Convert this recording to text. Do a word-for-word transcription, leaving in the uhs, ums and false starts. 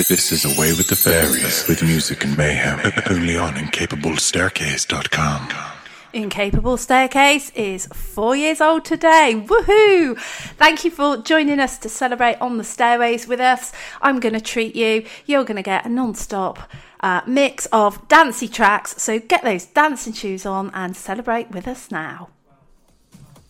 This is Away with the Fairies with music and mayhem, only on incapable staircase dot com. Incapable Staircase is four years old today. Woohoo! Thank you for joining us to celebrate On the Stairways with us. I'm going to treat you. You're going to get a non-stop uh, mix of dancey tracks. So get those dancing shoes on and celebrate with us now.